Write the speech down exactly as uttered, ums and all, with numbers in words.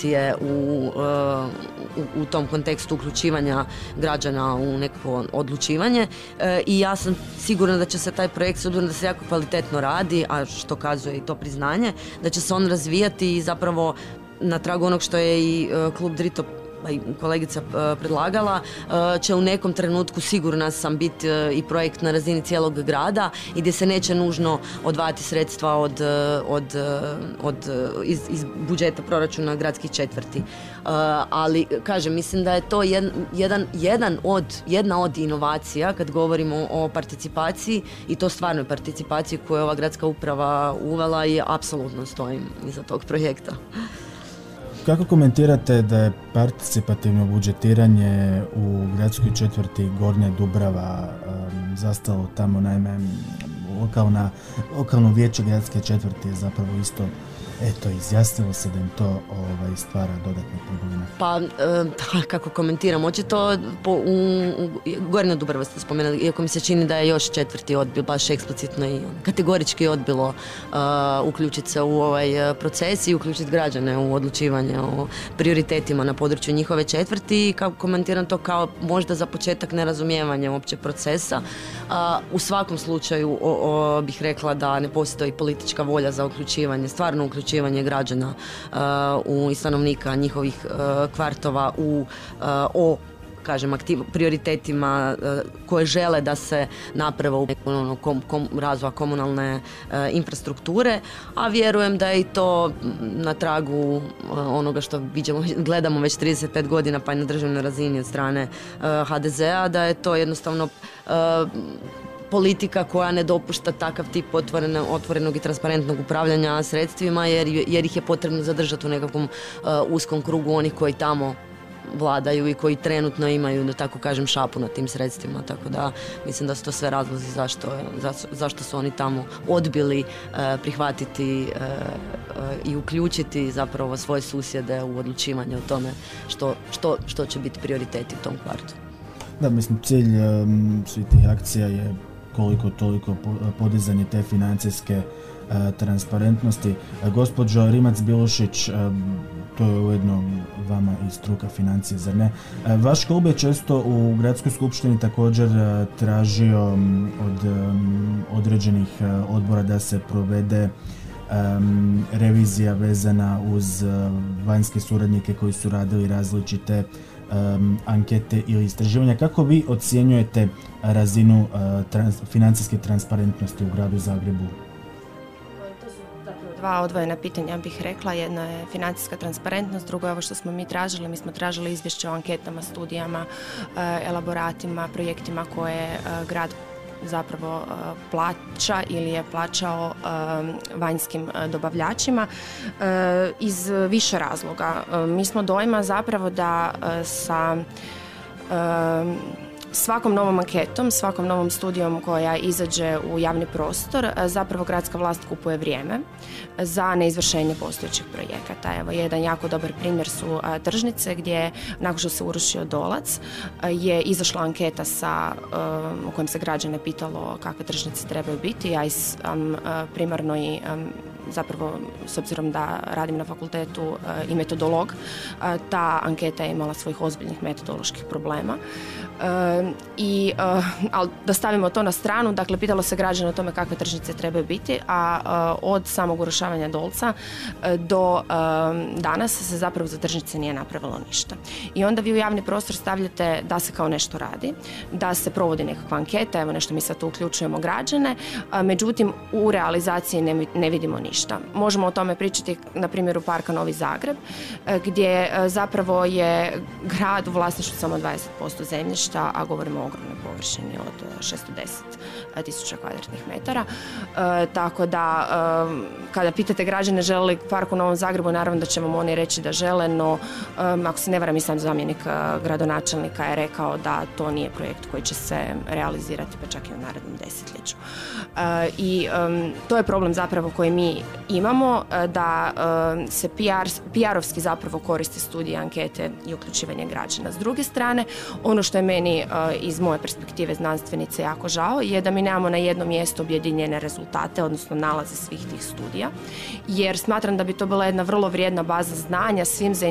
inovacije u, u, u tom kontekstu uključivanja građana u neko odlučivanje i ja sam sigurna da će se taj projekt, s obzirom da se jako kvalitetno radi, a što kazuje i to priznanje, da će se on razvijati i zapravo na tragu onog što je i klub Drito i kolegica predlagala, će u nekom trenutku, sigurna sam, biti i projekt na razini cijelog grada i gdje se neće nužno odvajati sredstva od, od, od, iz, iz budžeta proračuna gradskih četvrti. Ali, kažem, mislim da je to jedan, jedan od, jedna od inovacija kad govorimo o participaciji i to stvarnoj participaciji koju je ova gradska uprava uvela i apsolutno stojim iza tog projekta. Kako komentirate da je participativno budžetiranje u gradskoj četvrti Gornja Dubrava um, zastalo tamo? Naime, lokalna, lokalno vijeće gradske četvrti je zapravo isto eto, izjasnilo se da im to ovaj, stvara dodatne probleme. Pa, e, kako komentiram, očito po, u, u Gornja Dubrava ste spomenuli, iako mi se čini da je još četvrti odbil, baš eksplicitno i kategorički odbilo uh, uključiti se u ovaj proces i uključiti građane u odlučivanje o prioritetima na području njihove četvrti i kako komentiram to kao možda za početak nerazumijevanje uopće procesa. Uh, u svakom slučaju o, o, bih rekla da ne postoji politička volja za uključivanje, stvarno uključivanje građana uh, u, i stanovnika njihovih uh, kvartova u uh, o kažem, aktiv, prioritetima uh, koje žele da se naprave u ono, kom, kom, razvoja komunalne uh, infrastrukture, a vjerujem da je i to na tragu uh, onoga što vidimo, gledamo već trideset pet godina pa i na državnoj razini od strane uh, ha de zea, da je to jednostavno uh, politika koja ne dopušta takav tip otvorene, otvorenog i transparentnog upravljanja sredstvima jer, jer ih je potrebno zadržati u nekakvom uh, uskom krugu onih koji tamo vladaju i koji trenutno imaju, da tako kažem, šapu na tim sredstvima. Tako da mislim da su to sve razlozi zašto, zašto, zašto su oni tamo odbili uh, prihvatiti uh, uh, i uključiti zapravo svoje susjede u odlučivanje o tome što, što, što će biti prioriteti u tom kvartu. Da, mislim, cilj um, svih tih akcija je koliko toliko podizanje te financijske uh, transparentnosti. Uh, gospođo Rimac-Bilušić, uh, to je ujedno vama i struka financije, zar ne? Uh, vaš klub je često u gradskoj skupštini također uh, tražio um, od um, određenih uh, odbora da se provede um, revizija vezana uz uh, vanjske suradnike koji su radili različite Um, ankete ili istraživanja. Kako vi ocjenjujete razinu uh, trans, financijske transparentnosti u gradu Zagrebu? To su zapravo dva odvojena pitanja, bih rekla. Jedno je financijska transparentnost, drugo je ovo što smo mi tražili. Mi smo tražili izvješće o anketama, studijama, uh, elaboratima, projektima koje uh, grad zapravo uh, plaća ili je plaćao uh, vanjskim uh, dobavljačima uh, iz više razloga. Uh, mi smo dojma zapravo da uh, sa uh, svakom novom anketom, svakom novom studijom koja izađe u javni prostor, zapravo gradska vlast kupuje vrijeme za neizvršenje postojećih projekata. Evo, jedan jako dobar primjer su tržnice gdje nakon što se urušio Dolac je izašla anketa sa, u kojem se građane pitalo kakve tržnice trebaju biti. Ja sam primarno i zapravo, s obzirom da radim na fakultetu uh, i metodolog, uh, ta anketa je imala svojih ozbiljnih metodoloških problema. Uh, i, uh, ali da stavimo to na stranu, dakle, pitalo se građana o tome kakve tržnice trebaju biti, a uh, od samog urušavanja Dolca uh, do uh, danas se zapravo za tržnice nije napravilo ništa. I onda vi u javni prostor stavljate da se kao nešto radi, da se provodi nekakva anketa, evo nešto mi sad tu uključujemo građane, uh, međutim u realizaciji ne, ne vidimo ništa. Možemo o tome pričati na primjeru Parka Novi Zagreb, gdje zapravo je grad u vlasništvu samo dvadeset posto zemljišta, a govorimo o ogromnoj površini od šesto deset tisuća kvadratnih metara. E, tako da, e, kada pitate građane žele li park u Novom Zagrebu, naravno da će vam oni reći da žele, no e, ako se ne varam, i sam zamjenik gradonačelnika je rekao da to nije projekt koji će se realizirati pa čak i u narednom desetljeću. E, I e, to je problem zapravo koji mi imamo, da e, se P R, P R-ovski zapravo koriste studije, ankete i uključivanje građana. S druge strane, ono što je meni e, iz moje perspektive znanstvenice jako žao je da mi nemamo na jednom mjestu objedinjene rezultate, odnosno nalaze svih tih studija, jer smatram da bi to bila jedna vrlo vrijedna baza znanja svim zainteresiranim